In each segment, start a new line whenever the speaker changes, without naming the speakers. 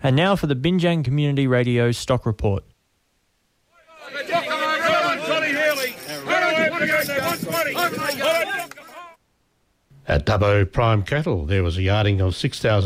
And now for the Binjang Community Radio Stock Report.
At Dubbo Prime Cattle, there was a yarding of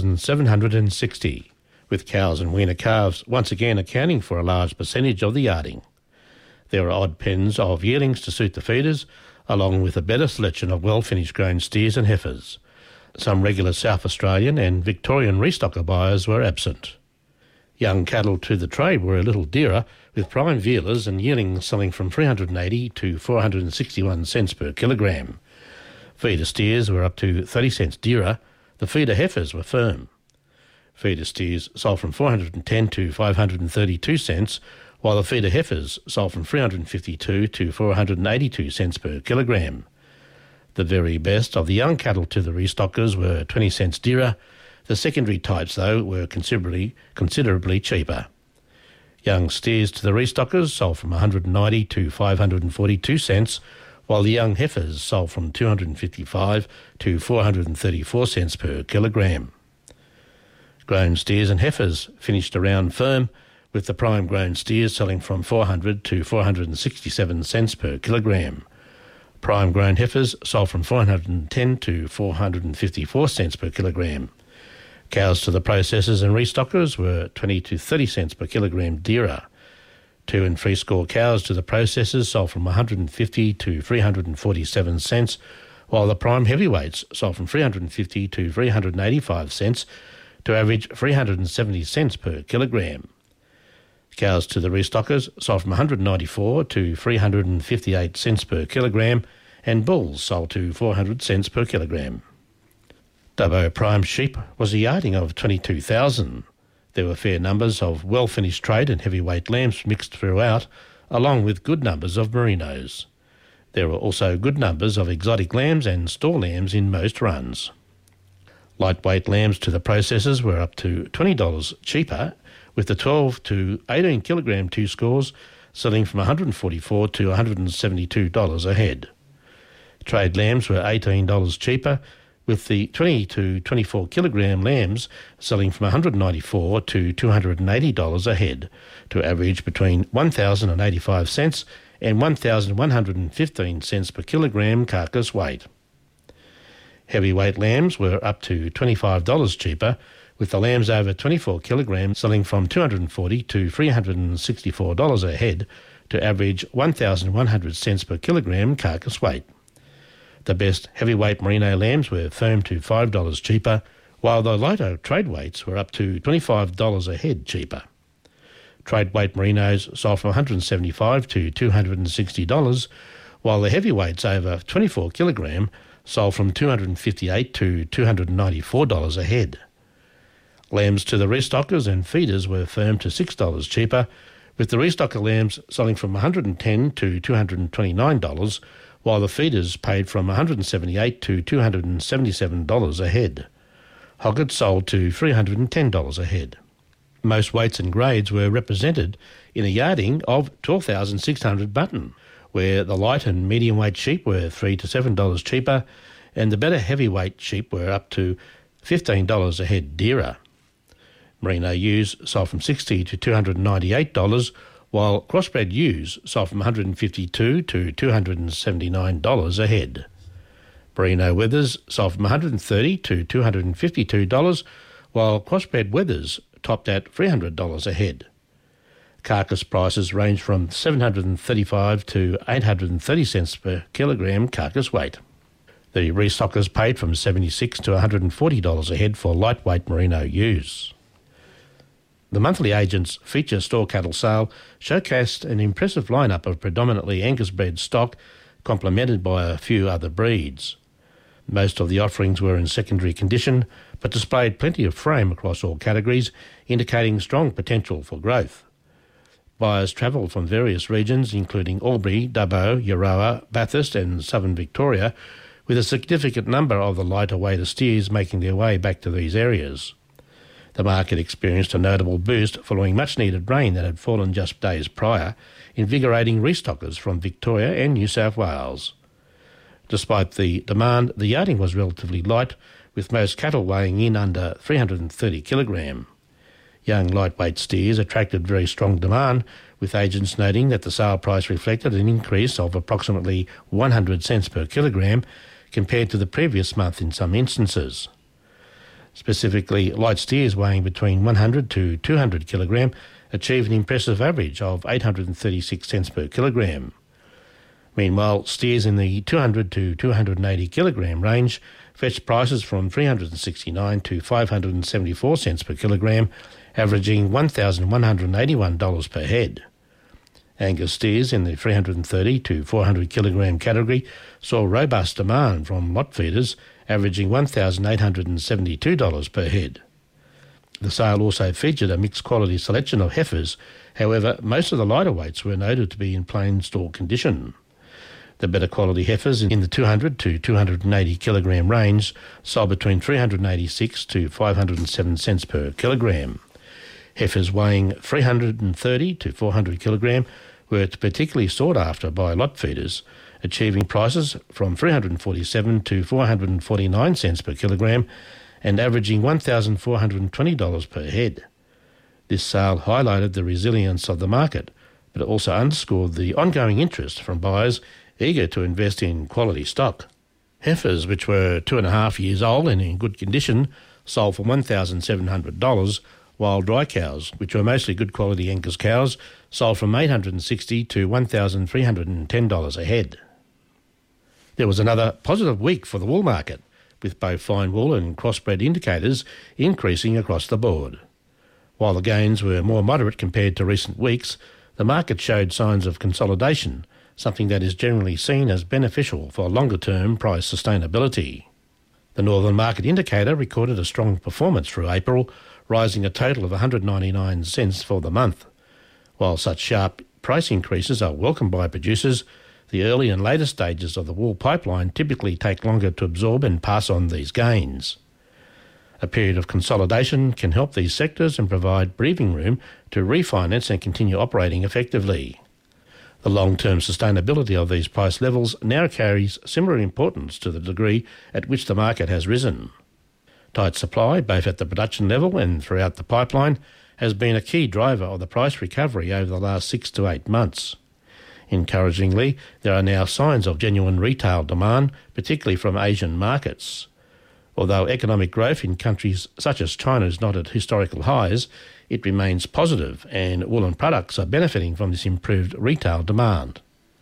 6,760, with cows and weaner calves once again accounting for a large percentage of the yarding. There were odd pens of yearlings to suit the feeders, along with a better selection of well-finished grown steers and heifers. Some regular South Australian and Victorian restocker buyers were absent. Young cattle to the trade were a little dearer, with prime vealers and yearlings selling from 380 to 461 cents per kilogram. Feeder steers were up to 30 cents dearer. The feeder heifers were firm. Feeder steers sold from 410 to 532 cents, while the feeder heifers sold from 352 to 482 cents per kilogram. The very best of the young cattle to the restockers were 20 cents dearer. The secondary types, though, were considerably cheaper. Young steers to the restockers sold from 190 to 542 cents, while the young heifers sold from 255 to 434 cents per kilogram. Grown steers and heifers finished around firm, with the prime grown steers selling from 400 to 467 cents per kilogram. Prime grown heifers sold from 410 to 454 cents per kilogram. Cows to the processors and restockers were 20 to 30 cents per kilogram dearer. 2 and 3 score cows to the processors sold from 150 to 347 cents, while the prime heavyweights sold from 350 to 385 cents to average 370 cents per kilogram. Cows to the restockers sold from 194 to 358 cents per kilogram, and bulls sold to 400 cents per kilogram. Dubbo prime sheep was a yarding of 22,000. There were fair numbers of well-finished trade and heavyweight lambs mixed throughout, along with good numbers of merinos. There were also good numbers of exotic lambs and store lambs in most runs. Lightweight lambs to the processors were up to $20 cheaper, with the 12 to 18 kilogram 2 scores selling from $144 to $172 a head. Trade lambs were $18 cheaper, with the 20 to 24 kilogram lambs selling from $194 to $280 a head, to average between 1,085 cents and 1,115 cents per kilogram carcass weight. Heavyweight lambs were up to $25 cheaper, with the lambs over 24 kilograms selling from $240 to $364 a head, to average 1,100 cents per kilogram carcass weight. The best heavyweight merino lambs were firm to $5 cheaper, while the lighter trade weights were up to $25 a head cheaper. Trade weight merinos sold from $175 to $260, while the heavyweights over 24 kilogram sold from $258 to $294 a head. Lambs to the restockers and feeders were firm to $6 cheaper, with the restocker lambs selling from $110 to $229, while the feeders paid from $178 to $277 a head. Hoggets sold to $310 a head. Most weights and grades were represented in a yarding of 12,600 mutton, where the light and medium weight sheep were $3 to $7 cheaper, and the better heavyweight sheep were up to $15 a head dearer. Merino ewes sold from $60 to $298, while crossbred ewes sold from $152 to $279 a head. Merino wethers sold from $130 to $252, while crossbred wethers topped at $300 a head. Carcass prices range from $735 to $830 cents per kilogram carcass weight. The restockers paid from $76 to $140 a head for lightweight merino ewes. The monthly agent's feature store cattle sale showcased an impressive lineup of predominantly Angus bred stock, complemented by a few other breeds. Most of the offerings were in secondary condition, but displayed plenty of frame across all categories, indicating strong potential for growth. Buyers travelled from various regions, including Albury, Dubbo, Euroa, Bathurst and southern Victoria, with a significant number of the lighter weighter steers making their way back to these areas. The market experienced a notable boost following much-needed rain that had fallen just days prior, invigorating restockers from Victoria and New South Wales. Despite the demand, the yarding was relatively light, with most cattle weighing in under 330 kilogram. Young lightweight steers attracted very strong demand, with agents noting that the sale price reflected an increase of approximately 100 cents per kilogram compared to the previous month in some instances. Specifically, light steers weighing between 100 to 200 kilogram achieved an impressive average of 836 cents per kilogram. Meanwhile, steers in the 200 to 280 kilogram range fetched prices from 369 to 574 cents per kilogram, averaging $1,181 per head. Angus steers in the 330 to 400 kilogram category saw robust demand from lot feeders, averaging $1,872 per head. The sale also featured a mixed quality selection of heifers. However, most of the lighter weights were noted to be in plain stall condition. The better quality heifers in the 200 to 280 kilogram range sold between 386 to 507 cents per kilogram. Heifers weighing 330 to 400 kilogram were particularly sought after by lot feeders, achieving prices from 347 to 449 cents per kilogram and averaging $1,420 per head. This sale highlighted the resilience of the market, but it also underscored the ongoing interest from buyers eager to invest in quality stock. Heifers, which were 2.5 years old and in good condition, sold for $1,700, while dry cows, which were mostly good quality Angus cows, sold from $860 to $1,310 a head. There was another positive week for the wool market, with both fine wool and crossbred indicators increasing across the board. While the gains were more moderate compared to recent weeks, the market showed signs of consolidation, something that is generally seen as beneficial for longer-term price sustainability. The Northern Market Indicator recorded a strong performance through April, rising a total of 199 cents for the month. While such sharp price increases are welcomed by producers, the early and later stages of the wool pipeline typically take longer to absorb and pass on these gains. A period of consolidation can help these sectors and provide breathing room to refinance and continue operating effectively. The long-term sustainability of these price levels now carries similar importance to the degree at which the market has risen. Tight supply, both at the production level and throughout the pipeline, has been a key driver of the price recovery over the last 6 to 8 months. Encouragingly, there are now signs of genuine retail demand, particularly from Asian markets. Although economic growth in countries such as China is not at historical highs, it remains positive, and woolen products are benefiting from this improved retail demand.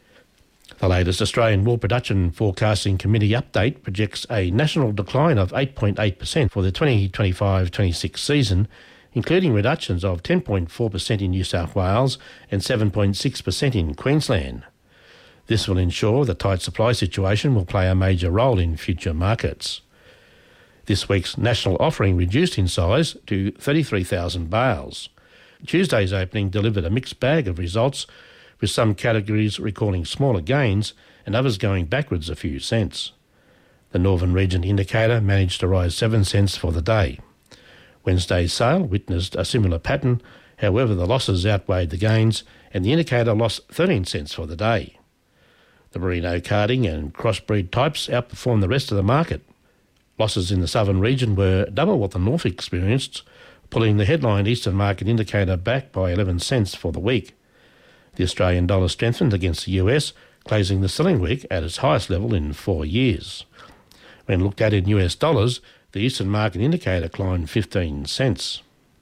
The latest Australian Wool Production Forecasting Committee update projects a national decline of 8.8% for the 2025-26 season, including reductions of 10.4% in New South Wales and 7.6% in Queensland. This will ensure the tight supply situation will play a major role in future markets. This week's national offering reduced in size to 33,000 bales. Tuesday's opening delivered a mixed bag of results, with some categories recording smaller gains and others going backwards a few cents. The Northern Region Indicator managed to rise 7 cents for the day. Wednesday's sale witnessed a similar pattern, however the losses outweighed the gains and the indicator lost 13 cents for the day. The merino carding and crossbreed types outperformed the rest of the market. Losses in the southern region were double what the north experienced, pulling the headline Eastern Market Indicator back by 11 cents for the week. The Australian dollar strengthened against the US, closing the selling week at its highest level in 4 years. When looked at in US dollars, the Eastern Market Indicator climbed 15 cents.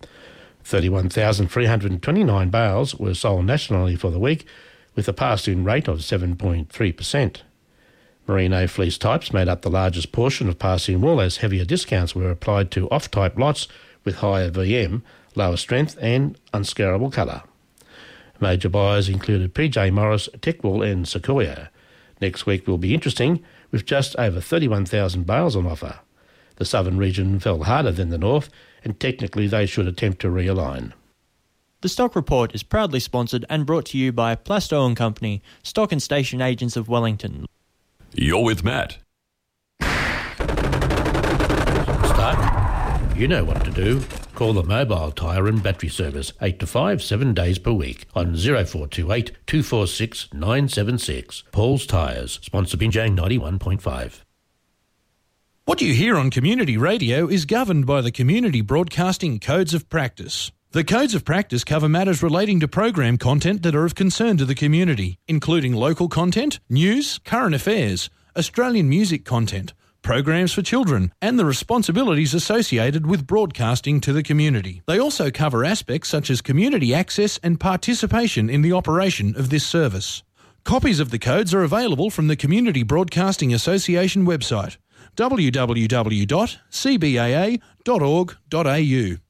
31,329 bales were sold nationally for the week, with a pass-in rate of 7.3%. Merino fleece types made up the largest portion of pass-in wool, as heavier discounts were applied to off-type lots with higher VM, lower strength and unscarable colour. Major buyers included PJ Morris, Techwool and Sequoia. Next week will be interesting, with just over 31,000 bales on offer. The southern region fell harder than the north, and technically they should attempt to realign.
The Stock Report is proudly sponsored and brought to you by Plasto & Company, stock and station agents of Wellington.
You're with Matt.
Start. You know what to do. Call the mobile tyre and battery service 8 to 5, 7 days per week on 0428 246 976. Paul's Tyres, sponsor Binjang 91.5.
What you hear on community radio is governed by the Community Broadcasting Codes of Practice. The codes of practice cover matters relating to program content that are of concern to the community, including local content, news, current affairs, Australian music content, programs for children, and the responsibilities associated with broadcasting to the community. They also cover aspects such as community access and participation in the operation of this service. Copies of the codes are available from the Community Broadcasting Association website, www.cbaa.org.au.